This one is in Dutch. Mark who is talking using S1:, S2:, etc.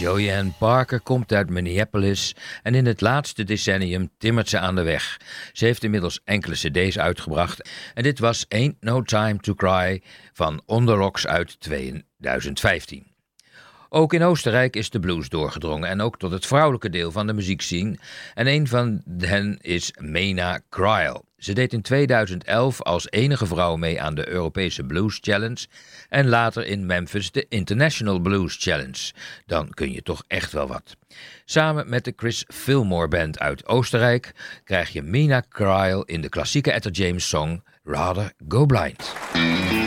S1: Joanne Parker komt uit Minneapolis en in het laatste decennium timmert ze aan de weg. Ze heeft inmiddels enkele cd's uitgebracht en dit was Ain't No Time to Cry van On The Rocks uit 2015. Ook in Oostenrijk is de blues doorgedrongen en ook tot het vrouwelijke deel van de muziekscene. En een van hen is Mena Cryle. Ze deed in 2011 als enige vrouw mee aan de Europese Blues Challenge en later in Memphis de International Blues Challenge. Dan kun je toch echt wel wat. Samen met de Chris Fillmore Band uit Oostenrijk krijg je Mena Cryle in de klassieke Etta James song Rather Go Blind.